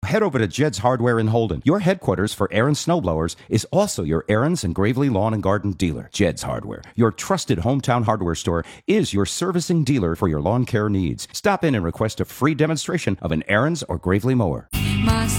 head over to Jed's Hardware in Holden. Your headquarters for Aaron's snowblowers is also your Aaron's and Gravely Lawn and Garden dealer. Jed's Hardware, your trusted hometown hardware store, is your servicing dealer for your lawn care needs. Stop in and request a free demonstration of an Aaron's or Gravely mower. My